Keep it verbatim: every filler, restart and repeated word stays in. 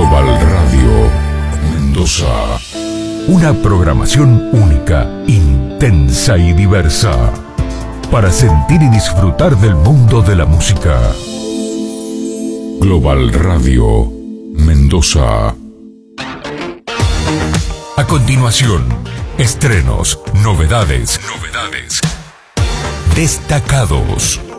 Global Radio Mendoza. Una programación única, intensa y diversa, para sentir y disfrutar del mundo de la música. Global Radio Mendoza. A continuación, estrenos, novedades, novedades, destacados.